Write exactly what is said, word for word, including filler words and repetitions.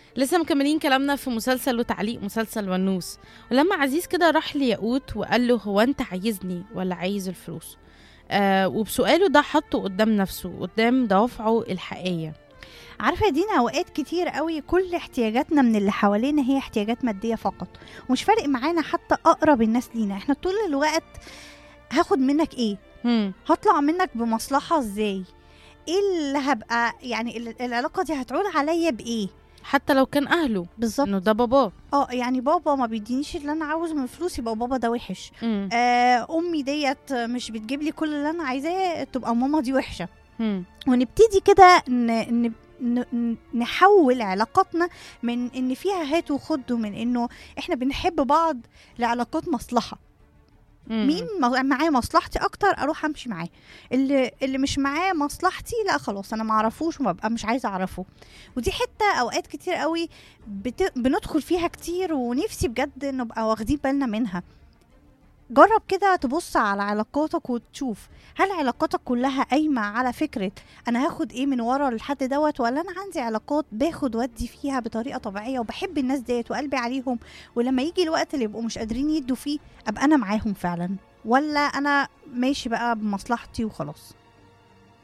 لسه مكملين كلامنا في مسلسل وتعليق مسلسل ونوس. ولما عزيز كده راح لياقوت وقال له هو انت عايزني ولا عايز الفلوس، آه وبسؤاله ده حطه قدام نفسه قدام دوافعه الحقيقية. عارفه يا دينا، اوقات كتير قوي كل احتياجاتنا من اللي حوالينا هي احتياجات ماديه فقط، ومش فارق معانا حتى اقرب الناس لينا. احنا طول الوقت هاخد منك ايه، هم. هطلع منك بمصلحه ازاي، ايه اللي هبقى يعني ال- العلاقه دي هتعود عليا بايه. حتى لو كان أهله بالظبط. انه ده باباه. اه يعني بابا ما بيدينيش اللي انا عاوزه من فلوس، يبقى بابا ده وحش. هم. آه امي ديت مش بتجيب لي كل اللي انا عايزاه، تبقى ماما دي وحشه. هم. ونبتدي كده ن- ن- ن- نحول علاقاتنا من ان فيها هات وخد، ومن انه احنا بنحب بعض لعلاقات مصلحة. هم. مين م- معاه مصلحتي اكتر اروح امشي معاه، اللي اللي مش معاه مصلحتي لا خلاص انا معرفوش ومبقى مش عايزه اعرفه. ودي حتة اوقات كتير قوي بت... بندخل فيها كتير، ونفسي بجد نبقى واخدين بالنا منها. جرب كده تبص على علاقاتك وتشوف هل علاقاتك كلها قايمة على فكرة أنا هاخد إيه من ورا الحد دوت، ولا أنا عندي علاقات باخد ودي فيها بطريقة طبيعية وبحب الناس ديت وقلبي عليهم، ولما يجي الوقت اللي يبقوا مش قادرين يدوا فيه أبقى أنا معاهم فعلا، ولا أنا ماشي بقى بمصلحتي وخلاص.